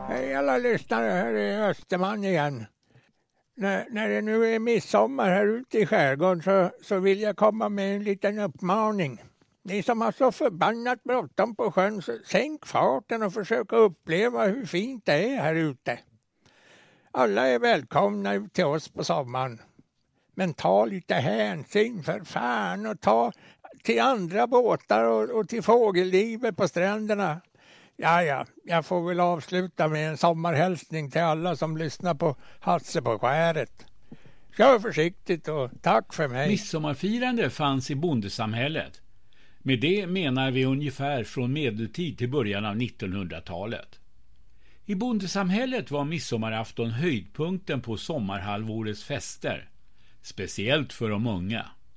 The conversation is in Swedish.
Hej alla lyssnare, här är Österman igen. När det nu är midsommar här ute i skärgården så vill jag komma med en liten uppmaning. Ni som har så förbannat bråttom på sjön, så sänk farten och försök uppleva hur fint det är här ute. Alla är välkomna till oss på sommaren. Men ta lite hänsyn för fan och ta till andra båtar och till fågellivet på stränderna. Ja, jag får väl avsluta med en sommarhälsning till alla som lyssnar på Hasse på skäret. Kör försiktigt och tack för mig. Midsommarfirande fanns i bondesamhället. Med det menar vi ungefär från medeltid till början av 1900-talet. I bondesamhället var midsommarafton höjdpunkten på sommarhalvårets fester. Speciellt för de unga.